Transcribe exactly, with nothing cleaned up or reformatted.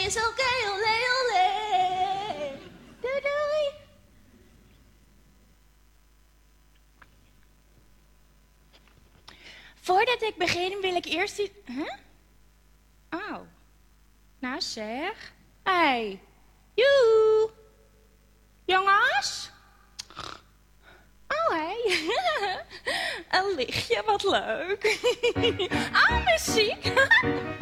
is oké, olé, olé. Doei, doei. Voordat ik begin wil ik eerst... I- huh? Oh. Nou zeg. Hé. Hey. Joe. Jongens. Oh, hé. Hey. Een lichtje, wat leuk. Oh, muziek.